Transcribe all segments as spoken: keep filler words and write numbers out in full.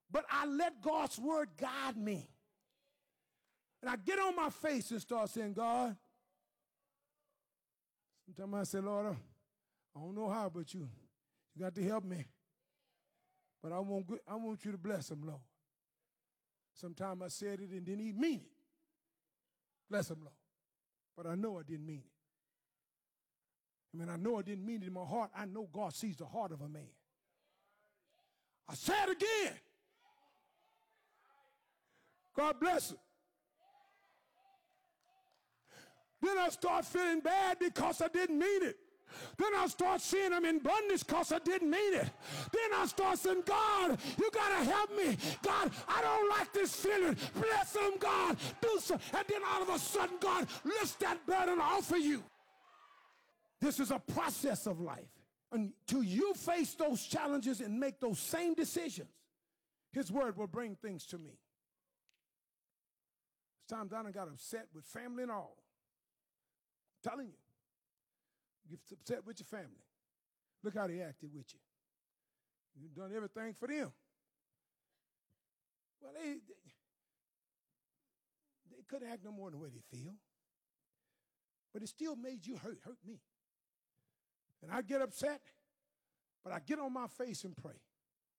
But I let God's word guide me. And I get on my face and start saying, God, sometimes I say, Lord, I don't know how, but you, you got to help me. But I want, I want you to bless them, Lord. Sometimes I said it and didn't even mean it. Bless them, Lord. But I know I didn't mean it. I mean, I know I didn't mean it in my heart. I know God sees the heart of a man. I say it again. God bless him. Then I start feeling bad because I didn't mean it. Then I start seeing them in bondage because I didn't mean it. Then I start saying, God, you got to help me. God, I don't like this feeling. Bless them, God. Do so. And then all of a sudden, God lifts that burden off of you. This is a process of life. Until you face those challenges and make those same decisions, his word will bring things to me. Sometimes I done got upset with family and all. I'm telling you. You get upset with your family. Look how they acted with you. You've done everything for them. Well, they, they, they couldn't act no more than the way they feel. But it still made you hurt, hurt me. And I get upset, but I get on my face and pray.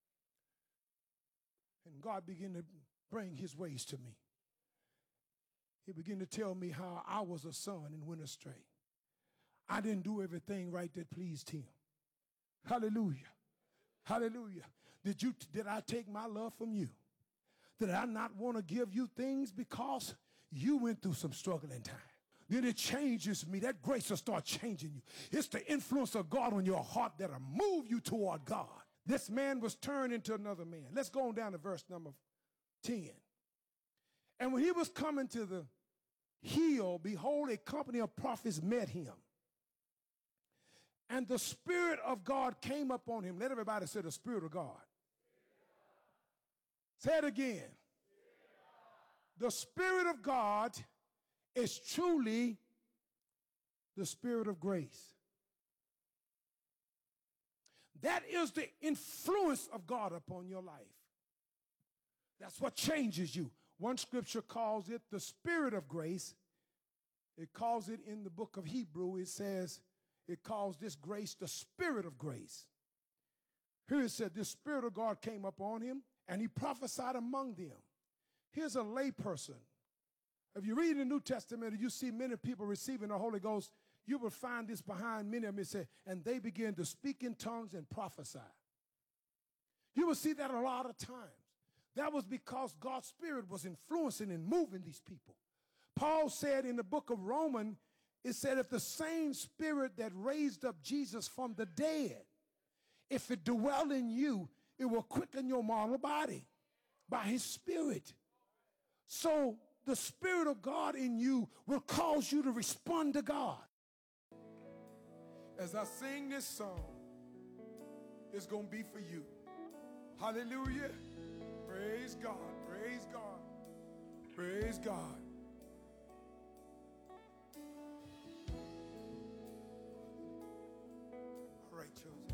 And God began to bring his ways to me. He began to tell me how I was a son and went astray. I didn't do everything right that pleased him. Hallelujah. Hallelujah. Did you, did I take my love from you? Did I not want to give you things because you went through some struggling time? Then it changes me. That grace will start changing you. It's the influence of God on your heart that'll move you toward God. This man was turned into another man. Let's go on down to verse number ten. And when he was coming to the hill, behold, a company of prophets met him. And the Spirit of God came upon him. Let everybody say the Spirit of God. Say it again. The Spirit of God is truly the Spirit of grace. That is the influence of God upon your life. That's what changes you. One scripture calls it the Spirit of grace. It calls it in the book of Hebrew, it says, it calls this grace the Spirit of grace. Here it said, the Spirit of God came upon him and he prophesied among them. Here's a lay person. If you read the New Testament and you see many people receiving the Holy Ghost, you will find this behind many of them. It said, and they began to speak in tongues and prophesy. You will see that a lot of times. That was because God's Spirit was influencing and moving these people. Paul said in the book of Romans, it said, if the same Spirit that raised up Jesus from the dead, if it dwell in you, it will quicken your mortal body by his Spirit. So the Spirit of God in you will cause you to respond to God. As I sing this song, it's going to be for you. Hallelujah. Praise God. Praise God. Praise God. All right, children.